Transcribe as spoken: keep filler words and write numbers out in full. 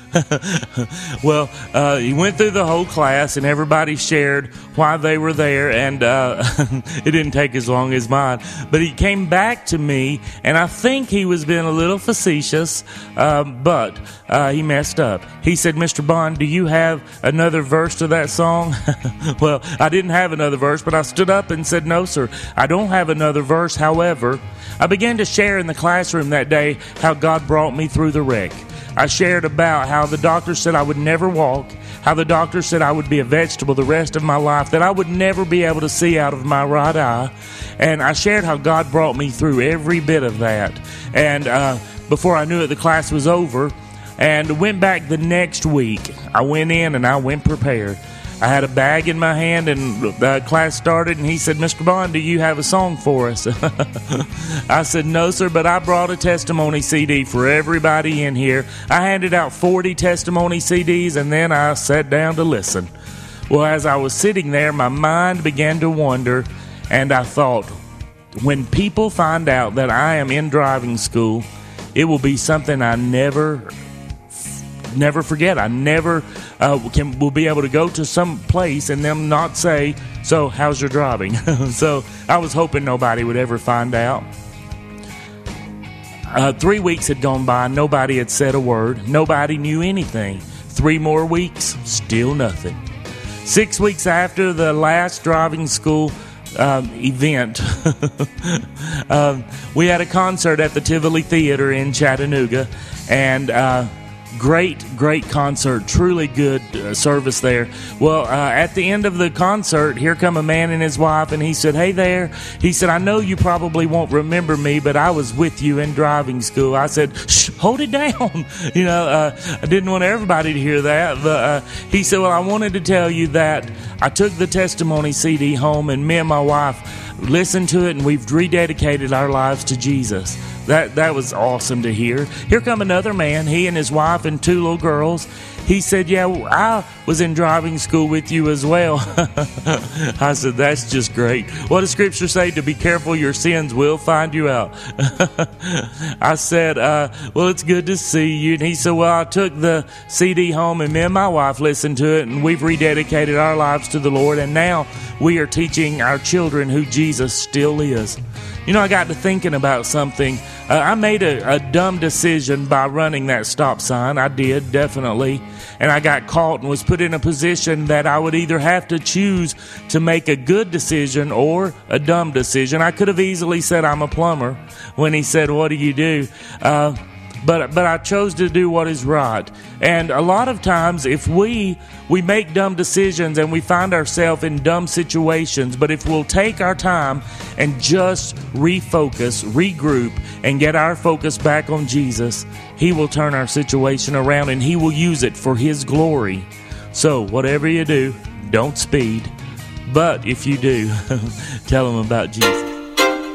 Well, uh, he went through the whole class, and everybody shared why they were there, and uh, it didn't take as long as mine. But he came back to me, and I think he was being a little facetious, um, but uh, he messed up. He said, Mister Bond, do you have another verse to that song? Well, I didn't have another verse, but I stood up and said, no, sir, I don't have another verse. However, I began to share in the classroom that day how God brought me through the wreck. I shared about how the doctor said I would never walk, how the doctor said I would be a vegetable the rest of my life, that I would never be able to see out of my right eye. And I shared how God brought me through every bit of that. And uh, before I knew it, the class was over, and went back the next week. I went in and I went prepared. I had a bag in my hand, and the class started, and he said, Mister Bond, do you have a song for us? I said, no, sir, but I brought a testimony C D for everybody in here. I handed out forty testimony C Ds, and then I sat down to listen. Well, as I was sitting there, my mind began to wander, and I thought, when people find out that I am in driving school, it will be something I never never forget. I never uh, can will be able to go to some place and them not say, so how's your driving? So I was hoping nobody would ever find out. Uh, three weeks had gone by. Nobody had said a word. Nobody knew anything. Three more weeks, still nothing. Six weeks after the last driving school um, event, um, we had a concert at the Tivoli Theater in Chattanooga, and uh, Great, great concert. Truly good uh, service there. Well, uh, at the end of the concert, here come a man and his wife, and he said, hey there. He said, I know you probably won't remember me, but I was with you in driving school. I said, shh, hold it down. You know, uh, I didn't want everybody to hear that. But uh, he said, well, I wanted to tell you that I took the testimony C D home, and me and my wife listened to it, and we've rededicated our lives to Jesus. That that was awesome to hear. Here come another man, he and his wife and two little girls. He said, yeah, I was in driving school with you as well. I said, that's just great. What does Scripture say? To be careful, your sins will find you out. I said, uh, well, it's good to see you. And he said, well, I took the C D home, and me and my wife listened to it, and we've rededicated our lives to the Lord, and now we are teaching our children who Jesus still is. You know, I got to thinking about something. Uh, I made a, a dumb decision by running that stop sign. I did, definitely. And I got caught and was put in a position that I would either have to choose to make a good decision or a dumb decision. I could have easily said I'm a plumber when he said, what do you do? Uh, but but I chose to do what is right. And a lot of times, if we we make dumb decisions and we find ourselves in dumb situations, but if we'll take our time and just refocus, regroup, and get our focus back on Jesus, He will turn our situation around, and He will use it for His glory. So whatever you do, don't speed. But if you do, tell them about Jesus.